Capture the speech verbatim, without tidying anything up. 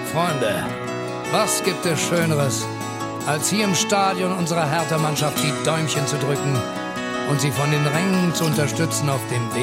Freunde, was gibt es Schöneres, als hier im Stadion unserer Hertha-Mannschaft die Däumchen zu drücken und sie von den Rängen zu unterstützen auf dem Weg